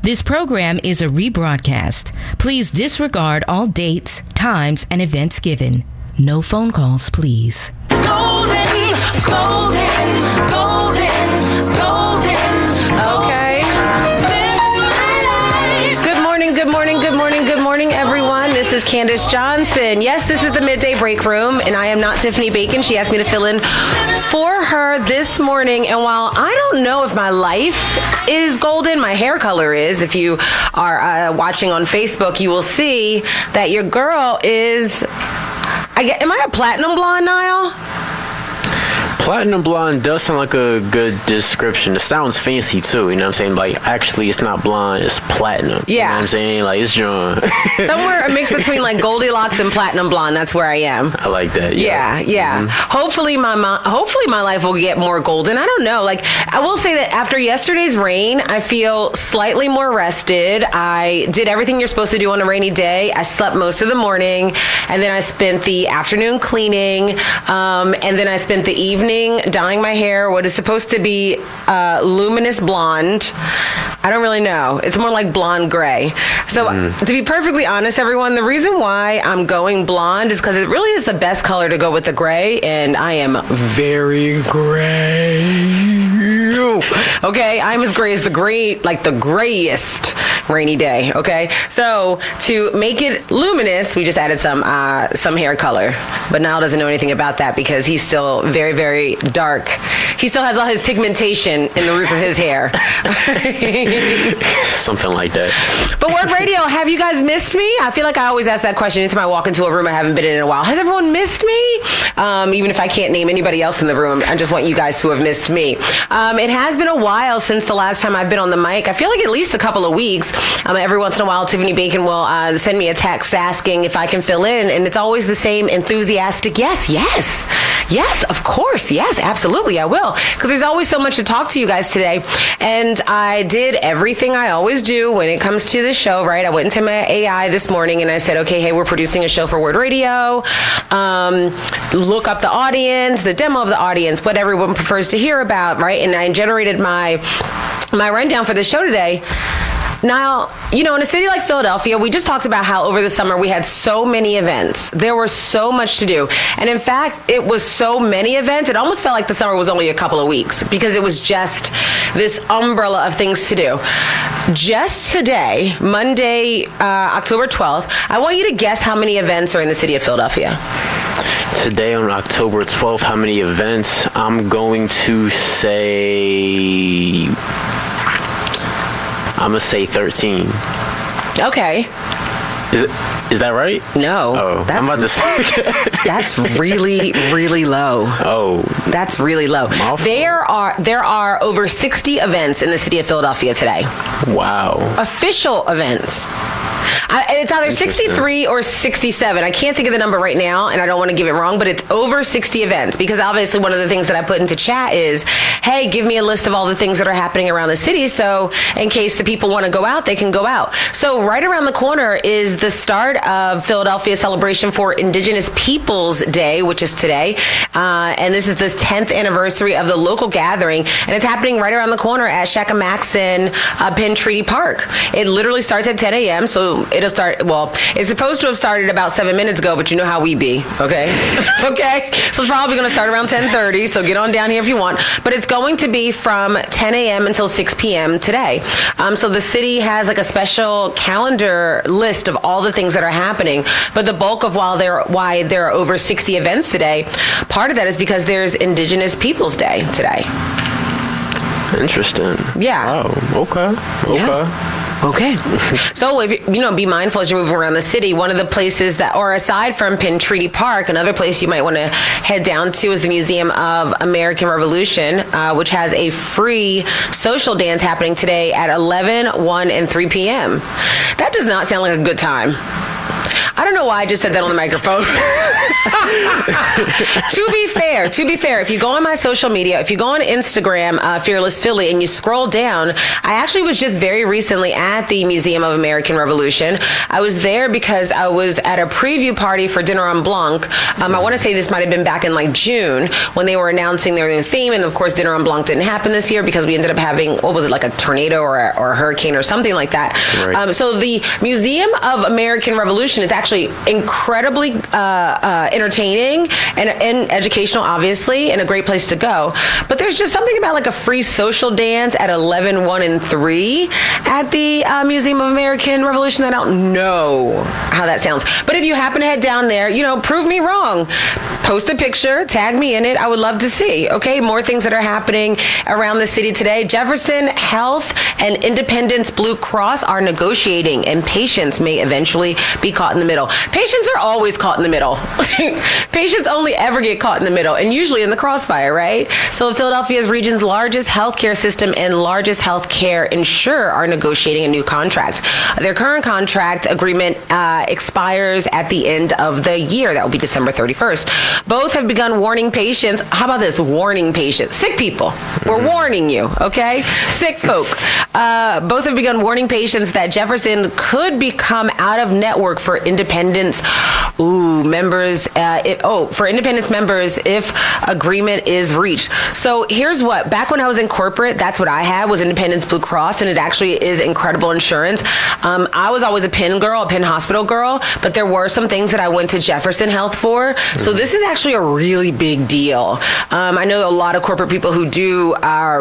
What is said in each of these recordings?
This program is a rebroadcast. Please disregard all dates, times, and events given. No phone calls, please. Golden, golden, golden, golden. Okay. Good morning, good morning, good morning, good morning, everyone. This is Candace Johnson. Yes, this is the Midday Break Room, and I am not Tiffany Bacon. She asked me to fill in for her this morning, and while I don't know if my life is golden, my hair color is. If you are watching on Facebook, you will see that your girl is... am I a platinum blonde, Niall? Platinum blonde does sound like a good description. It sounds fancy too, you know what I'm saying? Like, actually, it's not blonde, it's platinum. Yeah. You know what I'm saying? Like, it's John. Somewhere a mix between like Goldilocks and platinum blonde. That's where I am. I like that. Yeah. Mm-hmm. Hopefully my life will get more golden. I don't know. Like, I will say that after yesterday's rain, I feel slightly more rested. I did everything you're supposed to do on a rainy day. I slept most of the morning, and then I spent the afternoon cleaning, and then I spent the evening dyeing my hair what is supposed to be luminous blonde. I don't really know. It's more like blonde gray. So to be perfectly honest, everyone, the reason why I'm going blonde is because it really is the best color to go with the gray, and I am very gray. Okay, I'm as gray as the grayest rainy day. Okay, so to make it luminous, we just added some hair color. But Niall doesn't know anything about that because he's still very, very dark. He still has all his pigmentation in the roots of his hair. Something like that. But Work Radio, have you guys missed me? I feel like I always ask that question anytime I walk into a room I haven't been in a while. Has everyone missed me? Even if I can't name anybody else in the room, I just want you guys to have missed me. It has been a while since the last time I've been on the mic. I feel like at least a couple of weeks. Every once in a while, Tiffany Bacon will send me a text asking if I can fill in, and it's always the same enthusiastic, yes, of course, yes, absolutely, I will, because there's always so much to talk to you guys today. And I did everything I always do when it comes to the show, right? I went into my AI this morning and I said, okay, hey, we're producing a show for Word Radio. Look up the audience, the demo of the audience, what everyone prefers to hear about, right? And I generated my rundown for the show today. Now, in a city like Philadelphia, we just talked about how over the summer we had so many events. There was so much to do. And in fact, it was so many events, it almost felt like the summer was only a couple of weeks because it was just this umbrella of things to do. Just today, Monday, October 12th, I want you to guess how many events are in the city of Philadelphia. Today on October 12th, how many events? I'm going to say... I'm going to say 13. Okay. Is that right? No. Oh, I'm about to say. That's really, really low. Oh. That's really low. There are over 60 events in the city of Philadelphia today. Wow. Official events. It's either 63 or 67. I can't think of the number right now, and I don't want to give it wrong, but it's over 60 events, because obviously one of the things that I put into chat is, hey, give me a list of all the things that are happening around the city, so in case the people want to go out, they can go out. So right around the corner is the start of Philadelphia celebration for Indigenous Peoples Day, which is today, and this is the 10th anniversary of the local gathering, and it's happening right around the corner at Shakamaxon Penn Treaty Park. It literally starts at 10 a.m., so it'll start, it's supposed to have started about 7 minutes ago, but you know how we be, okay? Okay? So it's probably going to start around 10:30, so get on down here if you want. But it's going to be from 10 a.m. until 6 p.m. today. So the city has like a special calendar list of all the things that are happening, but the bulk of why there are over 60 events today, part of that is because there's Indigenous Peoples Day today. Interesting. Yeah. Oh, okay. Yeah. Okay. So, if be mindful as you're moving around the city. One of the places or aside from Penn Treaty Park, another place you might want to head down to is the Museum of American Revolution, which has a free social dance happening today at 11, 1, and 3 p.m. That does not sound like a good time. I don't know why I just said that on the microphone. To be fair, if you go on my social media, if you go on Instagram, Fearless Philly, and you scroll down, I actually was just very recently at the Museum of American Revolution. I was there because I was at a preview party for Dinner on Blanc. I want to say this might have been back in like June when they were announcing their new theme. And of course, Dinner on Blanc didn't happen this year because we ended up having, what was it, like a tornado or a hurricane or something like that. Right. So the Museum of American Revolution is actually incredibly entertaining and educational, obviously, and a great place to go. But there's just something about like a free social dance at 11, 1, and 3 at the Museum of American Revolution. I don't know how that sounds. But if you happen to head down there, prove me wrong. Post a picture, tag me in it. I would love to see. Okay, more things that are happening around the city today. Jefferson Health and Independence Blue Cross are negotiating, and patients may eventually be caught in the middle. Patients are always caught in the middle. Patients only ever get caught in the middle, and usually in the crossfire, right? So Philadelphia's region's largest healthcare system and largest healthcare insurer are negotiating a new contract. Their current contract agreement expires at the end of the year. That will be December 31st. Both have begun warning patients. How about this? Warning patients. Sick people. We're warning you, okay? Sick folk. Both have begun warning patients that Jefferson could become out of network for Independence members. For Independence members if agreement is reached. So here's what. Back when I was in corporate, that's what I had was Independence Blue Cross, and it actually is incredible insurance. I was always a Penn girl, a Penn Hospital girl, but there were some things that I went to Jefferson Health for. So this is actually a really big deal. I know a lot of corporate people who do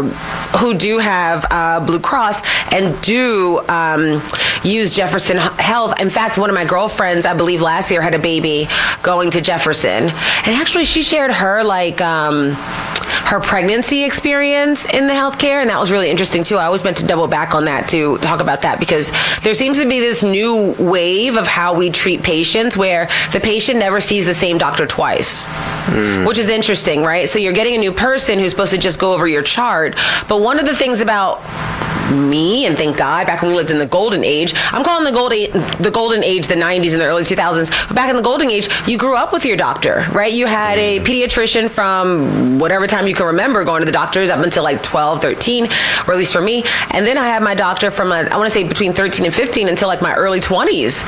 have Blue Cross and do use Jefferson Health. In fact, one of my girlfriends, I believe last year, had a baby going to Jefferson, and actually she shared her her pregnancy experience in the healthcare, and that was really interesting too. I always meant to double back on that to talk about that, because there seems to be this new wave of how we treat patients where the patient never sees the same doctor twice, which is interesting, right? So you're getting a new person who's supposed to just go over your chart, but one of the things about me, and thank God, back when we lived in the golden age, I'm calling the golden age the 90s and the early 2000s, but back in the golden age, you grew up with your doctor, right? You had a pediatrician from whatever time you can remember going to the doctors up until like 12, 13, or at least for me, and then I had my doctor from I want to say between 13 and 15 until like my early 20s,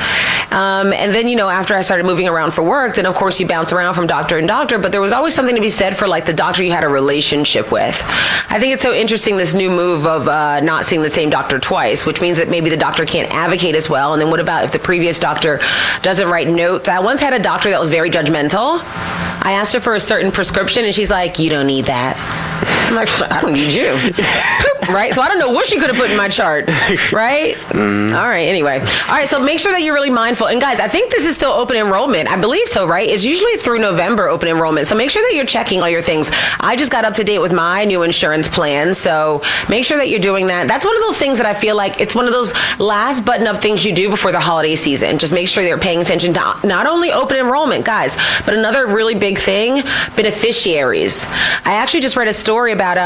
and then after I started moving around for work, then of course you bounce around from doctor and doctor, but there was always something to be said for like the doctor you had a relationship with. I think it's so interesting, this new move of not seeing the same doctor twice, which means that maybe the doctor can't advocate as well. And then what about if the previous doctor doesn't write notes? I once had a doctor that was very judgmental. I asked her for a certain prescription, and she's like, "You don't need that." I'm like, "I don't need you." Right? So I don't know what she could have put in my chart. Right? All right. Anyway. All right. So make sure that you're really mindful. And guys, I think this is still open enrollment. I believe so, right? It's usually through November open enrollment. So make sure that you're checking all your things. I just got up to date with my new insurance plan. So make sure that you're doing that. That's one of those things that I feel like it's one of those last button up things you do before the holiday season. Just make sure you're paying attention to not only open enrollment, guys, but another really big thing, beneficiaries. I actually just read a story about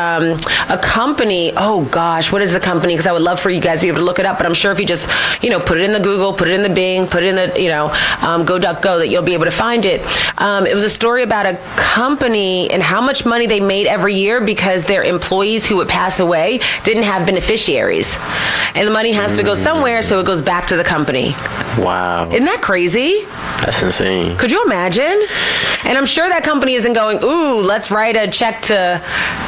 a company. Oh gosh, what is the company? Because I would love for you guys to be able to look it up, but I'm sure if you just, put it in the Google, put it in the Bing, put it in the, go.go, that you'll be able to find it. It was a story about a company and how much money they made every year because their employees who would pass away didn't have beneficiaries. And the money has to go somewhere, so it goes back to the company. Wow. Isn't that crazy? That's insane. Could you imagine? And I'm sure that company isn't going, ooh, let's write a check to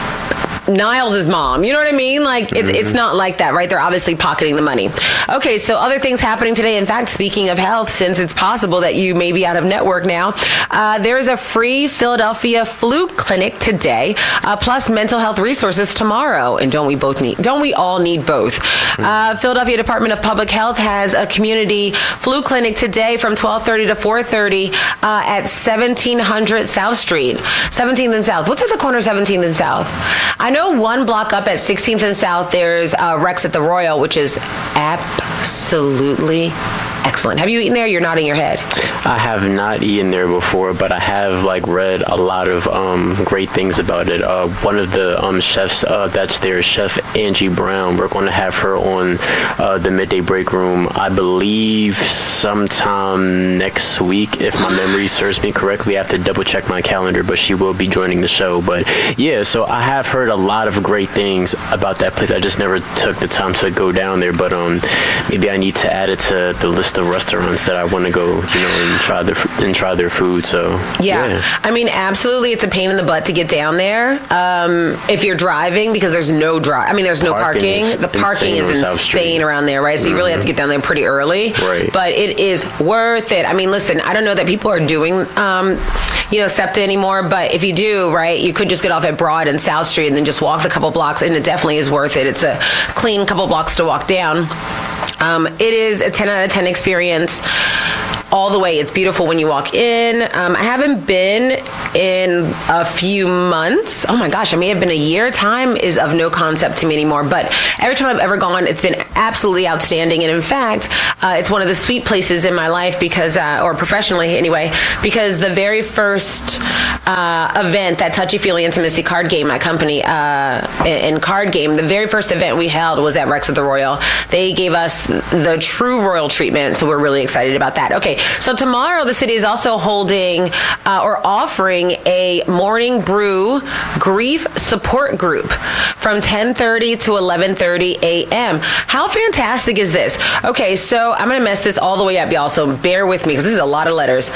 Niles' mom. You know what I mean? Like, it's not like that, right? They're obviously pocketing the money. Okay, so other things happening today. In fact, speaking of health, since it's possible that you may be out of network now, there's a free Philadelphia flu clinic today, plus mental health resources tomorrow. And don't we all need both? Philadelphia Department of Public Health has a community flu clinic today from 12:30 to 4:30 at 1700 South Street. 17th and South. What's at the corner of 17th and South? I know one block up at 16th and South, there's Rex at the Royal, which is absolutely Excellent. Have you eaten there? You're nodding your head. I have not eaten there before, but I have read a lot of great things about it. One of the chefs that's there, Chef Angie Brown. We're going to have her on the Midday Break Room, I believe, sometime next week, if my memory serves me correctly. I have to double check my calendar, but she will be joining the show. But yeah, so I have heard a lot of great things about that place. I just never took the time to go down there, but maybe I need to add it to the list of restaurants that I want to go, and try their food. So yeah. I mean, absolutely, it's a pain in the butt to get down there if you're driving, because there's no there's no parking. The parking is insane around there, right? So you really have to get down there pretty early. Right. But it is worth it. I mean, listen, I don't know that people are doing SEPTA anymore, but if you do, right, you could just get off at Broad and South Street and then just walk the couple blocks, and it definitely is worth it. It's a clean couple blocks to walk down. It is a 10 out of 10 experience all the way. It's beautiful when you walk in. I haven't been in a few months. Oh my gosh, I may have been a year. Time is of no concept to me anymore. But every time I've ever gone, it's been absolutely outstanding. And in fact, it's one of the sweet places in my life because, or professionally anyway, because the very first event, that Touchy Feely Intimacy card game, my company, in card game, the very first event we held was at Rex at the Royal. They gave us the true royal treatment, so we're really excited about that. Okay, so tomorrow the city is also holding or offering a morning brew grief support group from 10:30 to 11:30 a.m. How fantastic is this? Okay, so I'm going to mess this all the way up, y'all, so bear with me because this is a lot of letters.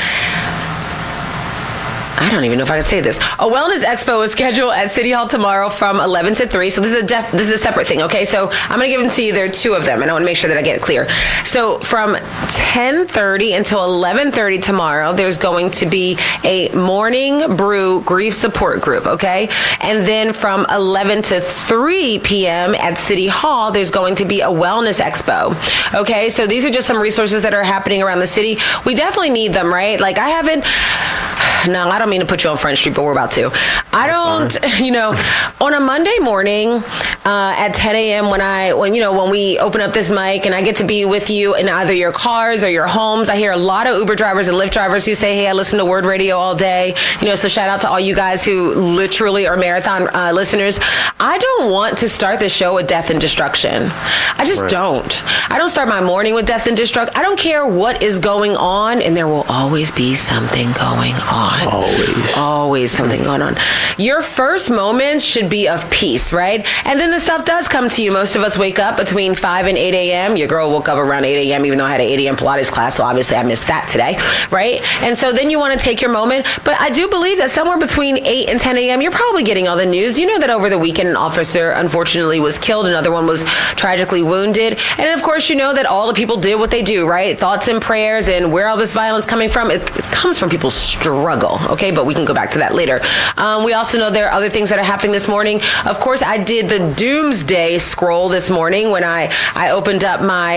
I don't even know if I can say this. A wellness expo is scheduled at City Hall tomorrow from 11 to 3. So this is a separate thing, okay? So I'm going to give them to you. There are two of them, and I want to make sure that I get it clear. So from 10:30 until 11:30 tomorrow, there's going to be a morning brew grief support group, okay? And then from 11 to 3 p.m. at City Hall, there's going to be a wellness expo, okay? So these are just some resources that are happening around the city. We definitely need them, right? Like I haven't... No, I don't mean to put you on Front Street, but we're about to. I don't, on a Monday morning at 10 a.m. when we open up this mic and I get to be with you in either your cars or your homes, I hear a lot of Uber drivers and Lyft drivers who say, hey, I listen to Word Radio all day. So shout out to all you guys who literally are marathon listeners. I don't want to start the show with death and destruction. I just don't. I don't start my morning with death and destruction. I don't care what is going on, and there will always be something going on. Always something going on. Your first moments should be of peace, right? And then the stuff does come to you. Most of us wake up between 5 and 8 a.m. Your girl woke up around 8 a.m. even though I had an 8 a.m. Pilates class, so obviously I missed that today, right? And so then you want to take your moment. But I do believe that somewhere between 8 and 10 a.m. you're probably getting all the news. You know that over the weekend an officer unfortunately was killed. Another one was tragically wounded. And of course you know that all the people did what they do, right? Thoughts and prayers, and where all this violence coming from, it comes from people's struggle. Okay, but we can go back to that later. We also know there are other things that are happening this morning. Of course, I did the doomsday scroll this morning when I opened up my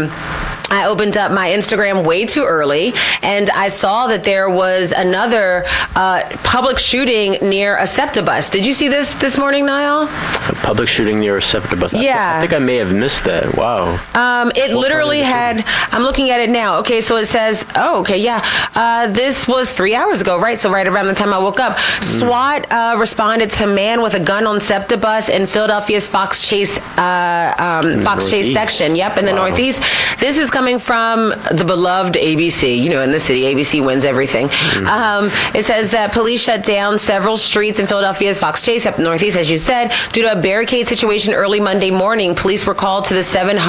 Instagram way too early, and I saw that there was another public shooting near a SEPTA bus. Did you see this morning, Niall? A public shooting near a SEPTA bus? Yeah. I think I may have missed that. Wow. It literally had, I'm looking at it now. Okay, so it says, this was 3 hours ago, right? So right around the time I woke up. SWAT responded to man with a gun on SEPTA bus in Philadelphia's Fox Chase section. Yep, in the Northeast. This is coming from the beloved ABC. In the city, ABC wins everything. It says that police shut down several streets in Philadelphia's Fox Chase up the Northeast, as you said, due to a barricade situation early Monday morning. Police were called to the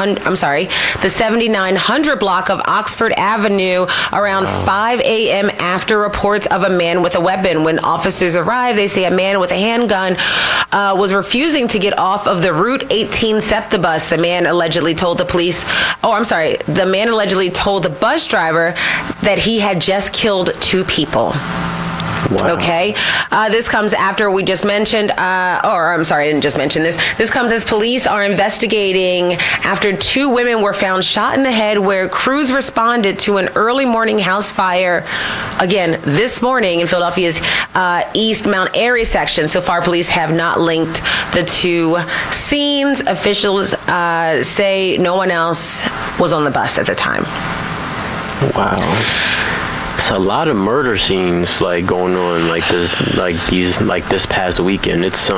7900 block of Oxford Avenue around 5 a.m. after reports of a man with a weapon. When officers arrived, they say a man with a handgun was refusing to get off of the Route 18 SEPTA bus. The man allegedly told the bus driver that he had just killed 2 people. Wow. Okay. This comes after we just mentioned, I didn't just mention this. This comes as police are investigating after 2 women were found shot in the head where crews responded to an early morning house fire, again, this morning in Philadelphia's East Mount Airy section. So far, police have not linked the 2 scenes. Officials say no one else was on the bus at the time. Wow. It's a lot of murder scenes like going on this past weekend. It's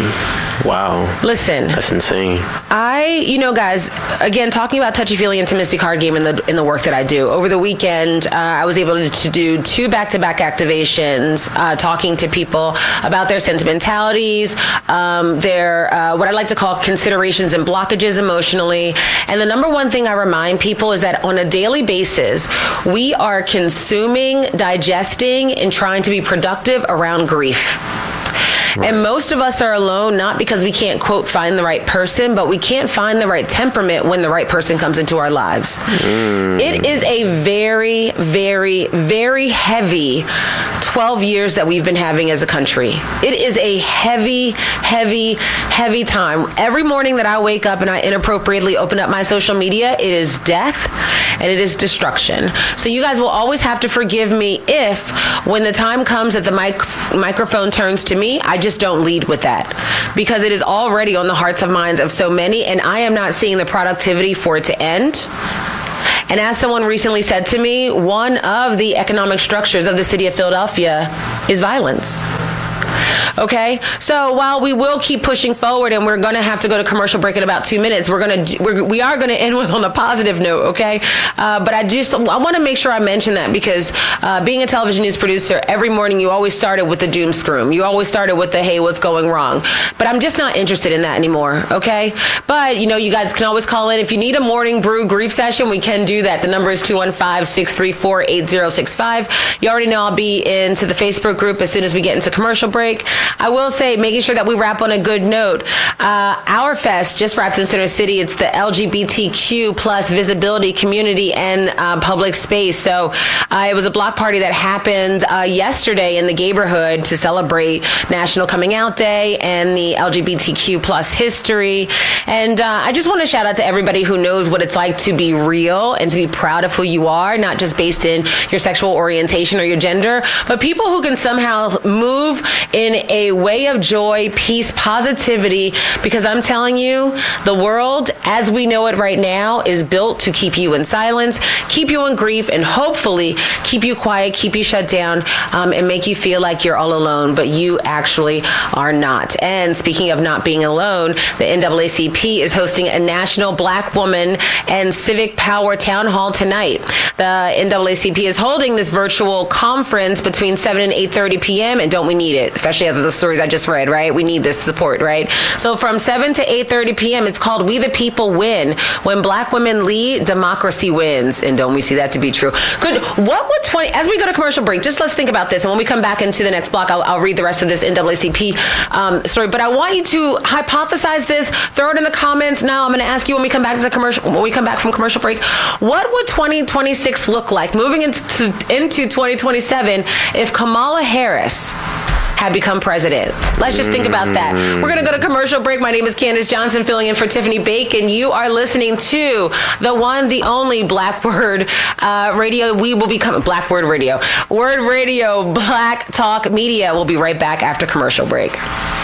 wow. Listen, that's insane. Guys, again, talking about touchy-feely intimacy card game in the work that I do. Over the weekend, I was able to do 2 back-to-back activations, talking to people about their sentimentalities, their what I like to call considerations and blockages emotionally. And the number one thing I remind people is that on a daily basis, we are consuming, digesting, and trying to be productive around grief. Right. And most of us are alone, not because we can't, quote, find the right person, but we can't find the right temperament when the right person comes into our lives. It is a very, very, very heavy 12 years that we've been having as a country. It is a heavy, heavy, heavy time. Every morning that I wake up and I inappropriately open up my social media, it is death and it is destruction. So you guys will always have to forgive me if, when the time comes that the microphone turns to me, I just don't lead with that, because it is already on the hearts and minds of so many, and I am not seeing the productivity for it to end. And as someone recently said to me, one of the economic structures of the city of Philadelphia is violence. Okay, so while we will keep pushing forward, and we're going to have to go to commercial break in about 2 minutes, we are going to end on a positive note. Okay, but I want to make sure I mention that, because being a television news producer, every morning you always started with the doom scroom. You always started with the, hey, what's going wrong? But I'm just not interested in that anymore. Okay, but you guys can always call in if you need a morning brew grief session. We can do that. The number is 215-634-8065. You already know I'll be into the Facebook group as soon as we get into commercial break. I will say, making sure that we wrap on a good note. Our Fest just wrapped in Center City. It's the LGBTQ plus visibility, community, and public space. So it was a block party that happened yesterday in the Gayborhood to celebrate National Coming Out Day and the LGBTQ plus history. And I just want to shout out to everybody who knows what it's like to be real and to be proud of who you are, not just based in your sexual orientation or your gender, but people who can somehow move in a way of joy, peace, positivity, because I'm telling you, the world as we know it right now is built to keep you in silence, keep you in grief, and hopefully keep you quiet, keep you shut down, and make you feel like you're all alone, but you actually are not. And speaking of not being alone, the NAACP is hosting a National Black Woman and Civic Power Town Hall tonight. The NAACP is holding this virtual conference between 7 and 8:30 p.m., and don't we need it, especially after the stories I just read, right? We need this support, right? So from 7 to 8:30 p.m., it's called We the People Win. When Black women lead, democracy wins. And don't we see that to be true? Good. What would as we go to commercial break, just let's think about this. And when we come back into the next block, I'll read the rest of this NAACP story. But I want you to hypothesize this, throw it in the comments. Now I'm going to ask you when we come back from commercial break, what would 2026 look like moving into 2027 if Kamala Harris had become president? Let's just think about that. We're going to go to commercial break. My name is Candace Johnson, filling in for Tiffany Bacon. You are listening to the one, the only Blackbird Radio. We will become Blackbird Radio. Word Radio, Black Talk Media. We'll be right back after commercial break.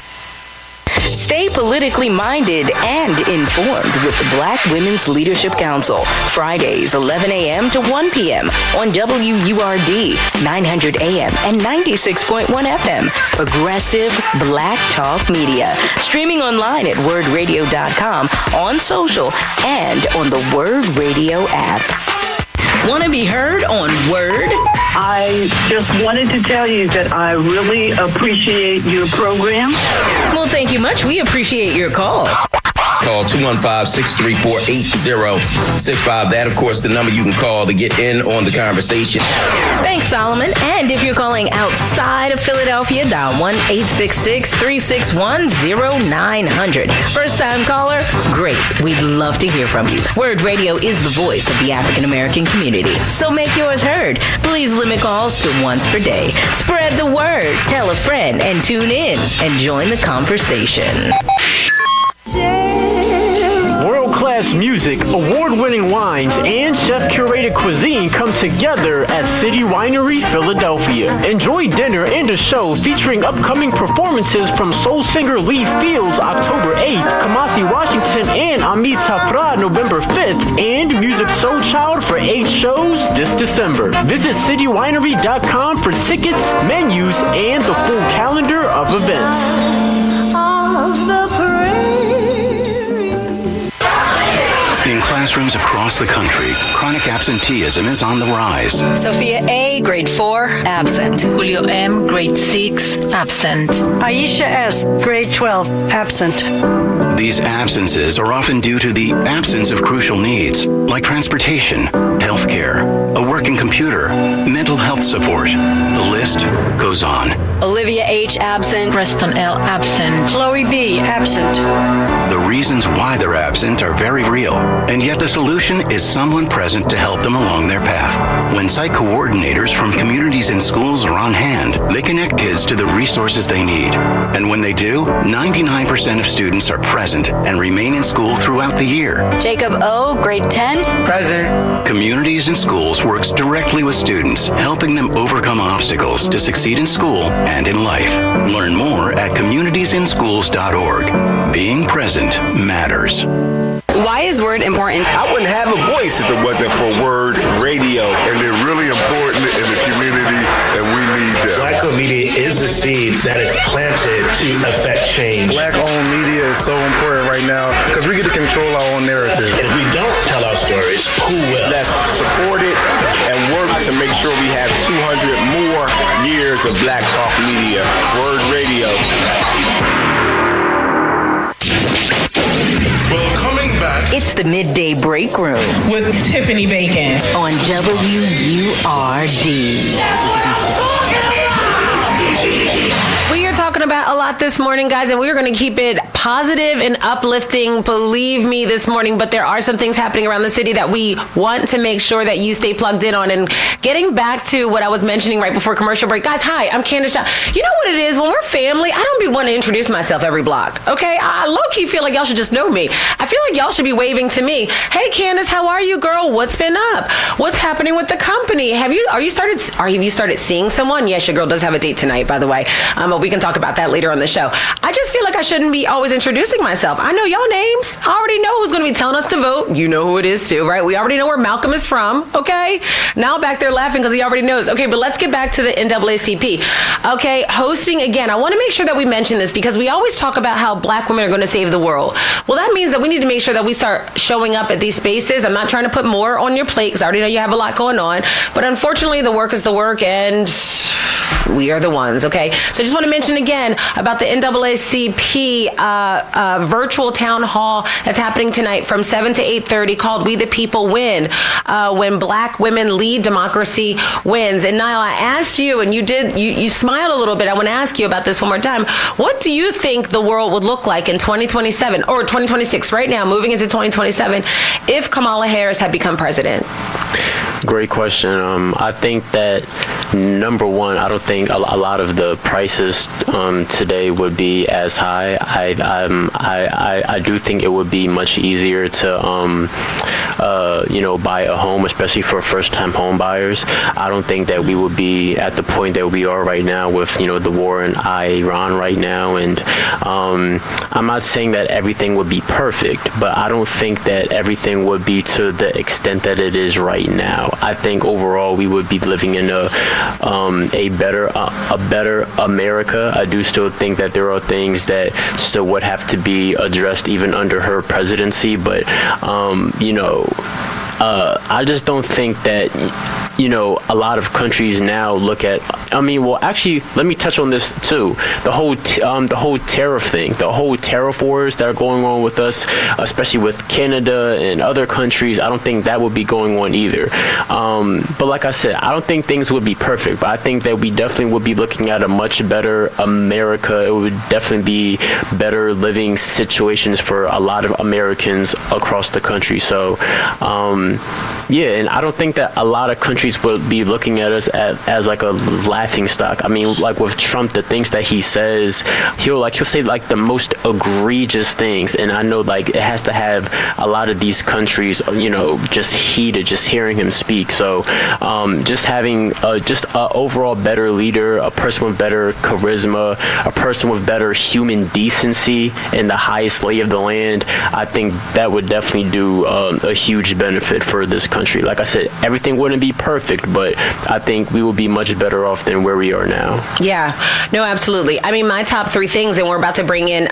Stay politically minded and informed with the Black Women's Leadership Council. Fridays, 11 a.m. to 1 p.m. on WURD, 900 a.m. and 96.1 FM. Progressive Black Talk Media. Streaming online at wordradio.com, on social, and on the Word Radio app. Want to be heard on Word? I just wanted to tell you that I really appreciate your program. Well, thank you much. We appreciate your call. Call 215-634-8065. That, of course, the number you can call to get in on the conversation. Thanks, Solomon. And if you're calling outside of Philadelphia, dial 1-866-361-0900. First-time caller? Great. We'd love to hear from you. Word Radio is the voice of the African-American community. So make yours heard. Please limit calls to once per day. Spread the word. Tell a friend and tune in and join the conversation. World-class kick-ass music, award-winning wines, and chef-curated cuisine come together at City Winery, Philadelphia. Enjoy dinner and a show featuring upcoming performances from soul singer Lee Fields October 8th, Kamasi Washington and Amit Safra November 5th, and Music Soul Child for 8 shows this December. Visit citywinery.com for tickets, menus, and the full calendar of events. In classrooms across the country, chronic absenteeism is on the rise. Sophia A., grade 4, absent. Julio M., grade 6, absent. Aisha S., grade 12, absent. These absences are often due to the absence of crucial needs, like transportation, health care, a working computer, mental health support. The list goes on. Olivia H., absent. Preston L., absent. Chloe B., absent. The reasons why they're absent are very real, and yet the solution is someone present to help them along their path. When site coordinators from communities and schools are on hand, they connect kids to the resources they need. And when they do, 99% of students are present and remain in school throughout the year. Jacob O., grade 10. Present. Communities and Schools works directly with students, helping them overcome obstacles to succeed in school and in life. Learn more at communitiesandschools.org. Being present matters. Why is Word important? I wouldn't have a voice if it wasn't for Word Radio. And they're really important in the community, and we need them. Black-owned media is the seed that is planted to affect change. Black-owned media is so important right now because we get to control our own narrative. And if we don't tell our stories, who will? Let's support it and work to make sure we have 200 more years of Black Talk Media. Word Radio. Well, coming back. It's the Midday Break Room with Tiffany Bacon on WURD. We are talking about a lot this morning, guys, and we're going to keep it positive and uplifting, believe me, this morning. But there are some things happening around the city that we want to make sure that you stay plugged in on. And getting back to what I was mentioning right before commercial break, guys, hi, I'm Candace Shaw. You know what it is? When we're family, I don't be wanting to introduce myself every block, okay? I low-key feel like y'all should just know me. I feel like y'all should be waving to me. Hey, Candace, how are you, girl? What's been up? What's happening with the company? Have you started seeing someone? Yes, your girl does have a date tonight, by the way. But we can talk about that later on the show. I just feel like I shouldn't be always introducing myself. I know y'all names. I already know who's going to be telling us to vote. You know who it is too, right? We already know where Malcolm is from, okay? Now I'm back there laughing because he already knows. Okay, but let's get back to the NAACP. Okay, hosting again. I want to make sure that we mention this because we always talk about how Black women are going to save the world. Well, that means that we need to make sure that we start showing up at these spaces. I'm not trying to put more on your plate because I already know you have a lot going on. But unfortunately, the work is the work and we are the ones, okay? So I just want to mention again about the NAACP virtual town hall that's happening tonight from 7 to 8:30 called We the People Win, when Black women lead, democracy wins. And Niall, I asked you, and you smiled a little bit. I want to ask you about this one more time. What do you think the world would look like in 2027 or 2026 right now, moving into 2027, if Kamala Harris had become president? Great question. I think that, number one, I don't think a lot of the prices today would be as high. I do think it would be much easier to buy a home, especially for first-time home buyers. I don't think that we would be at the point that we are right now with the war in Iran right now. And I'm not saying that everything would be perfect, but I don't think that everything would be to the extent that it is right now. I think overall we would be living in a better America. I do still think that there are things that still would have to be addressed even under her presidency, but I just don't think that a lot of countries now look at. Actually, let me touch on this too. The whole tariff thing, the whole tariff wars that are going on with us, especially with Canada and other countries. I don't think that would be going on either. But like I said, I don't think things would be perfect. But I think that we definitely would be looking at a much better America. It would definitely be better living situations for a lot of Americans across the country. So, and I don't think that a lot of countries countries would be looking at us as like a laughing stock. I mean, like with Trump, the things that he says, he'll say like the most egregious things, and I know like it has to have a lot of these countries, just heated just hearing him speak. So just having just an overall better leader, a person with better charisma, a person with better human decency and the highest lay of the land, I think that would definitely do a huge benefit for this country. Like I said, everything wouldn't be perfect, but I think we would be much better off than where we are now. Yeah, no, absolutely. I mean, my top three things, and we're about to bring in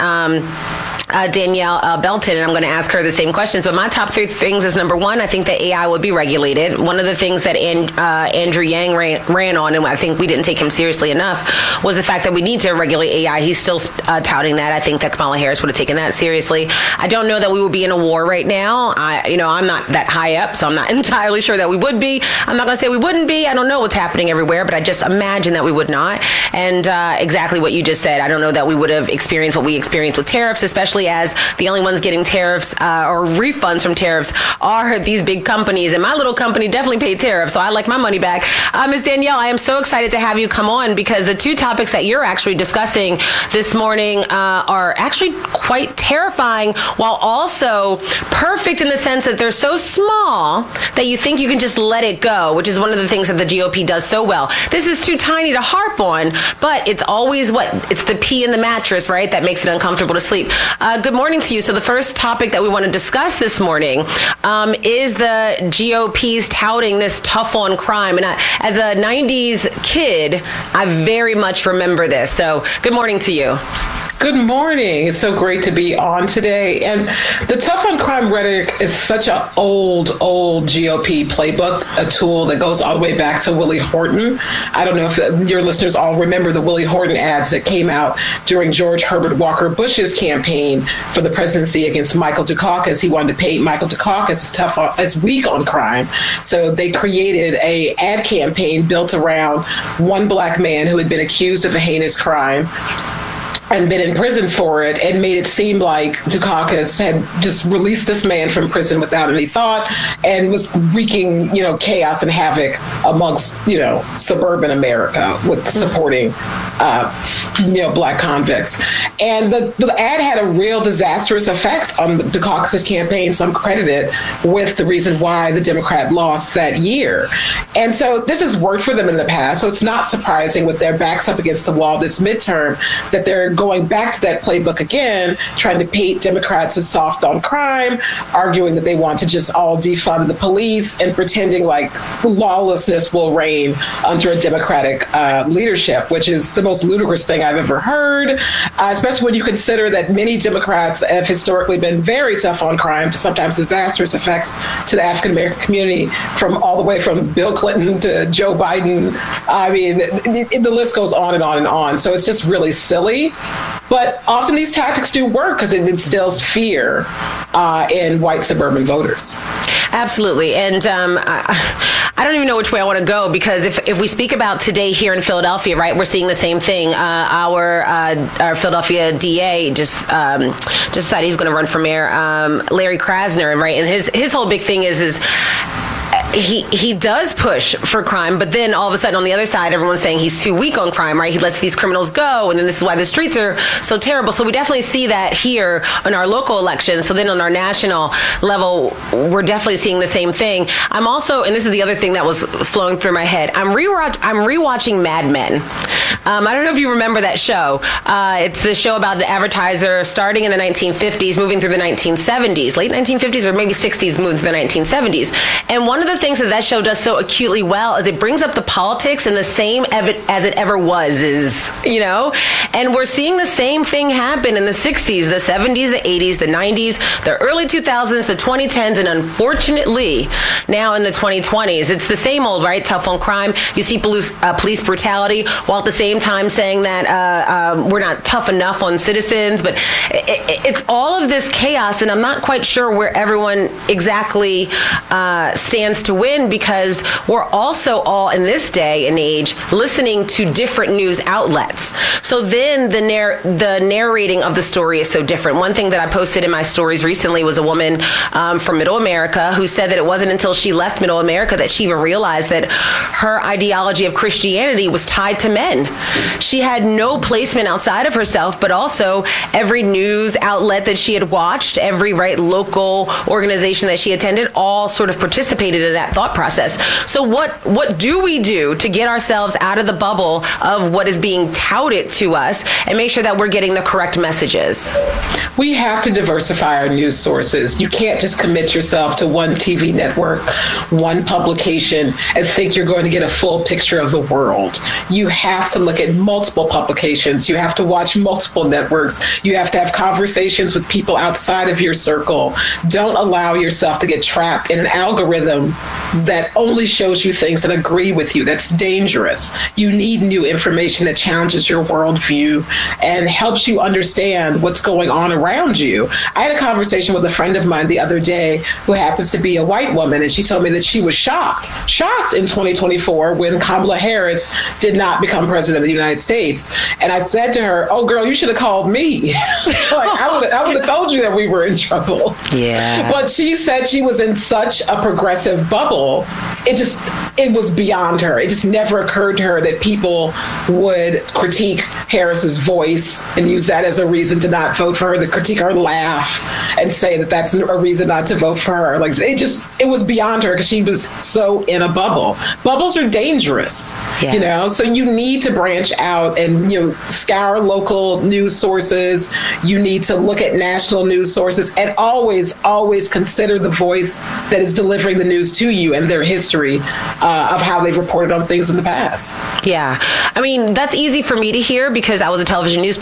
Danielle Belton, and I'm going to ask her the same questions. But my top three things is, number one, I think that AI would be regulated. One of the things that Andrew Yang ran on, and I think we didn't take him seriously enough, was the fact that we need to regulate AI. He's still touting that. I think that Kamala Harris would have taken that seriously. I don't know that we would be in a war right now. I'm not that high up, so I'm not entirely sure that we would be. I'm not going to say we wouldn't be. I don't know what's happening everywhere, but I just imagine that we would not. And exactly what you just said, I don't know that we would have experienced what we experienced with tariffs, especially as the only ones getting tariffs or refunds from tariffs are these big companies. And my little company definitely paid tariffs, so I like my money back. Ms. Danielle, I am so excited to have you come on, because the two topics that you're actually discussing this morning are actually quite terrifying, while also perfect in the sense that they're so small that you think you can just let it go, which is one of the things that the GOP does so well. This is too tiny to harp on, but it's always it's the pee in the mattress, right, that makes it uncomfortable to sleep. Good morning to you. So the first topic that we want to discuss this morning is the GOP's touting this tough on crime. And as a 90s kid, I very much remember this. So good morning to you. Good morning. It's so great to be on today. And the tough on crime rhetoric is such an old GOP playbook, a tool that goes all the way back to Willie Horton. I don't know if your listeners all remember the Willie Horton ads that came out during George Herbert Walker Bush's campaign for the presidency against Michael Dukakis. He wanted to paint Michael Dukakis as weak on crime. So they created a ad campaign built around one black man who had been accused of a heinous crime and been in prison for it, and made it seem like Dukakis had just released this man from prison without any thought and was wreaking, chaos and havoc amongst, suburban America with supporting, black convicts. And the ad had a real disastrous effect on Dukakis' campaign. Some credit it with the reason why the Democrat lost that year. And so this has worked for them in the past. So it's not surprising, with their backs up against the wall this midterm, that they're going back to that playbook again, trying to paint Democrats as soft on crime, arguing that they want to just all defund the police, and pretending like lawlessness will reign under a Democratic leadership, which is the most ludicrous thing I've ever heard, especially when you consider that many Democrats have historically been very tough on crime, to sometimes disastrous effects to the African-American community, from all the way from Bill Clinton to Joe Biden. I mean, the list goes on and on and on. So it's just really silly. But often these tactics do work because it instills fear in white suburban voters. Absolutely. And I don't even know which way I want to go, because if we speak about today here in Philadelphia, right, we're seeing the same thing. Our Philadelphia DA just decided he's going to run for mayor, Larry Krasner, right? And his whole big thing is he does push for crime, but then all of a sudden on the other side, everyone's saying he's too weak on crime, right? He lets these criminals go, and then this is why the streets are so terrible. So we definitely see that here in our local elections. So then on our national level, we're definitely seeing the same thing. I'm also, and this is the other thing that was flowing through my head, I'm rewatching Mad Men. I don't know if you remember that show. It's the show about the advertiser starting in the 1950s, moving through the 1970s, late 1950s or maybe 60s, moving through the 1970s. And one of the things that show does so acutely well is it brings up the politics in the same as it ever was, and we're seeing the same thing happen in the 60s, the 70s, the 80s, the 90s, the early 2000s, the 2010s, and unfortunately now in the 2020s. It's the same old, right? Tough on crime. You see police brutality, while at the same time saying that we're not tough enough on citizens. But it's all of this chaos, and I'm not quite sure where everyone exactly stands to win because we're also all in this day and age listening to different news outlets. So then the narrating of the story is so different. One thing that I posted in my stories recently was a woman from Middle America who said that it wasn't until she left Middle America that she even realized that her ideology of Christianity was tied to men. She had no placement outside of herself, but also every news outlet that she had watched, every local organization that she attended, all sort of participated in that thought process. So what do we do to get ourselves out of the bubble of what is being touted to us and make sure that we're getting the correct messages? We have to diversify our news sources. You can't just commit yourself to one TV network, one publication, and think you're going to get a full picture of the world. You have to look at multiple publications. You have to watch multiple networks. You have to have conversations with people outside of your circle. Don't allow yourself to get trapped in an algorithm that only shows you things that agree with you. That's dangerous. You need new information that challenges your worldview and helps you understand what's going on around you. I had a conversation with a friend of mine the other day who happens to be a white woman, and she told me that she was shocked in 2024 when Kamala Harris did not become president of the United States. And I said to her, "Oh, girl, you should have called me." I would have told you that we were in trouble. Yeah. But she said she was in such a progressive bubble. It was beyond her. It just never occurred to her that people would critique Harris's voice and use that as a reason to not vote for her, to critique her laugh and say that that's a reason not to vote for her. It was beyond her because she was so in a bubble. Bubbles are dangerous, so you need to branch out and, scour local news sources. You need to look at national news sources and always consider the voice that is delivering the news to you and their history of how they've reported on things in the past. Yeah. I mean, that's easy for me to hear because I was a television news